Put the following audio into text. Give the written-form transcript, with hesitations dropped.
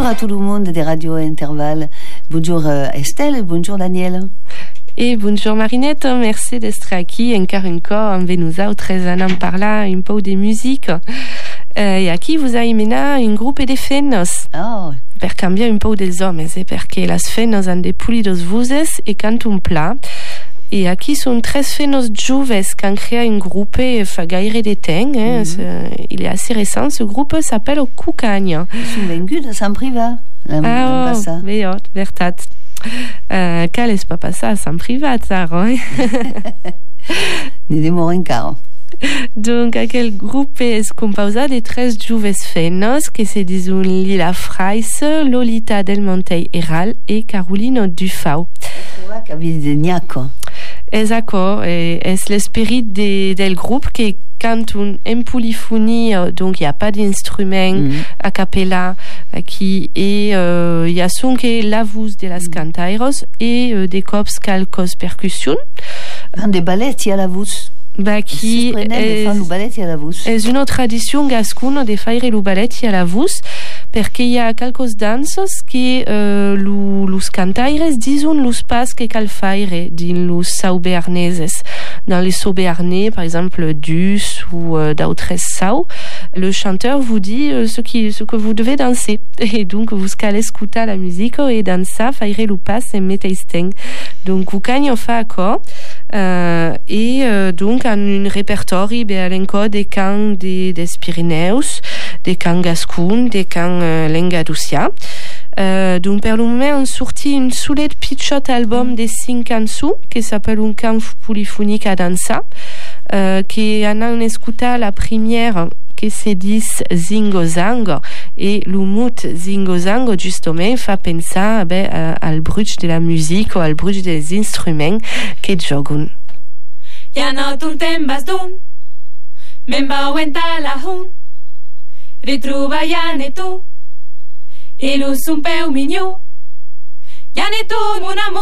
à tout le monde des radios Intervalle. Bonjour Estelle, bonjour Daniel. Et bonjour Marinette, merci d'être ici encore avec nous autres en parler un peu de musique. Et aquí vous avez un groupe de fenos. Oh. Per cambiare un po' dels hommes, perché las fenos han de pulidos vuses e canton pla. E aquí són 3 fenos joves qui han créé un groupe fa gaire de temps. Il est assez récent. Ce groupe s'appelle Cucagna. Ils sont venus de Sant Privat. Veot, veritat. Cal és pas passar a Sant Privat, Sara. Ne demora encara. Donc, aquel groupe est composé de 13 joves fenos que se disun Lila Freis, Lolita Del Monte Heral et Carolina Dufau. Exacto, es l'esprit del groupe que quand en polyphonie, donc il n'y a pas d'instrument a cappella qui et il y a son que la voix de las cantairos et des cops calcos percussion. Des ballets, il y a la voix. Qui és una tradició gascuna de faire el ballet a la voz, perquè hi ha quelques danses que los cantaires diuen los pas que cal faire dins los sau bearneses. Dans les sauts béarnais, par exemple dus ou d'autres sauts, le chanteur vous dit ce que vous devez danser. Et donc, vous allez écouter la musique et danser, faire le pas en mateix temps. Donc, Cucagna fa accord. Donc en un répertori l'encore des cants des Pyrénées, des cants gascons, des cants lengadocia. Donc per le moment on sorti un solet pitchot album de 5 cançons qui s'appelle un camp polyphonique à dansa qui en a écouté la première qui se dit Zingo Zango et le mot Zingo Zango justement fait penser al bruit de la musique ou al bruit des instruments que joguen. Ja no tuntem vas d'un, me'n va aguantar la hun, retrobar ne tu, i l'ús un peu minyó, ja ne tu, mon amor.